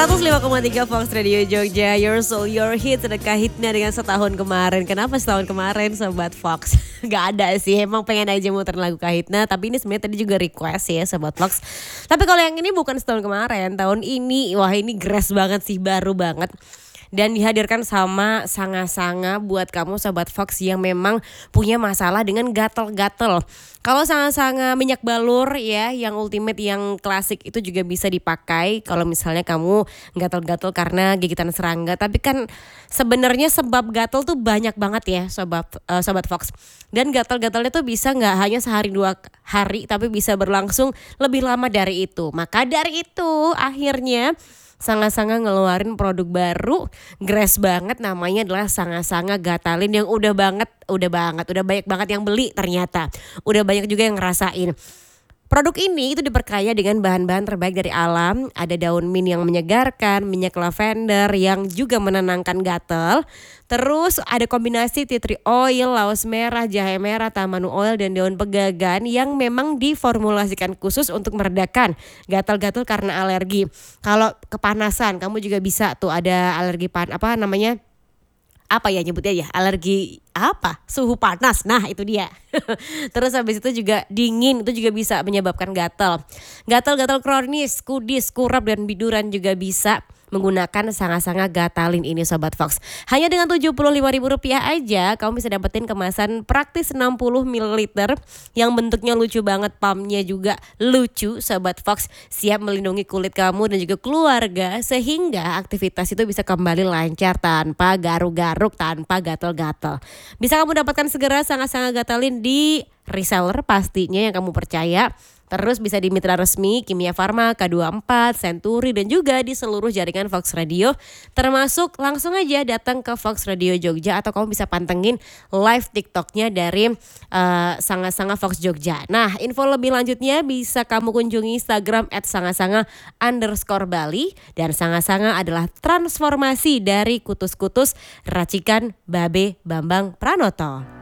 105,3 Fox Radio Jogja, Your Soul, Your Hit. Sedekah hitnya dengan setahun kemarin. Kenapa setahun kemarin Sobat Fox? Gak ada sih, emang pengen aja muter lagu Kahitna. Tapi ini sebenarnya tadi juga request ya Sobat Fox. Tapi kalau yang ini bukan setahun kemarin, tahun ini. Wah ini grass banget sih, baru banget. Dan dihadirkan sama Sanga-Sanga buat kamu Sobat Fox yang memang punya masalah dengan gatel-gatel. Kalau Sanga-Sanga minyak balur ya, yang ultimate, yang klasik itu juga bisa dipakai kalau misalnya kamu gatel-gatel karena gigitan serangga. Tapi kan sebenarnya sebab gatel tuh banyak banget ya Sobat Fox. Dan gatel-gatelnya tuh bisa nggak hanya sehari 2 hari, tapi bisa berlangsung lebih lama dari itu. Maka dari itu akhirnya Sanga-Sanga ngeluarin produk baru, grass banget, namanya adalah Sanga-Sanga Gatalin yang udah banyak banget yang beli ternyata. Udah banyak juga yang ngerasain. Produk ini itu diperkaya dengan bahan-bahan terbaik dari alam. Ada daun mint yang menyegarkan, minyak lavender yang juga menenangkan gatal. Terus ada kombinasi tea tree oil, laos merah, jahe merah, tamanu oil, dan daun pegagan yang memang diformulasikan khusus untuk meredakan gatal-gatal karena alergi. Kalau kepanasan, kamu juga bisa tuh ada alergi nyebutnya ya, alergi suhu panas. Nah itu dia. Terus habis itu juga dingin, itu juga bisa menyebabkan gatal kronis, kudis, kurap, dan biduran juga bisa menggunakan Sanga-Sanga Gatalin ini Sobat Fox. Hanya dengan Rp75.000 aja kamu bisa dapetin kemasan praktis 60 ml yang bentuknya lucu banget, pumpnya juga lucu Sobat Fox. Siap melindungi kulit kamu dan juga keluarga sehingga aktivitas itu bisa kembali lancar tanpa garuk-garuk, tanpa gatal-gatal. Bisa kamu dapatkan segera Sanga-Sanga Gatalin di reseller pastinya yang kamu percaya. Terus bisa di mitra resmi Kimia Farma, K24, Century, dan juga di seluruh jaringan Fox Radio. Termasuk langsung aja datang ke Fox Radio Jogja atau kamu bisa pantengin live TikToknya dari Sanga-Sanga Fox Jogja. Nah info lebih lanjutnya bisa kamu kunjungi Instagram @sanga-sanga_Bali. Dan Sanga-Sanga adalah transformasi dari kutus-kutus racikan Babe Bambang Pranoto.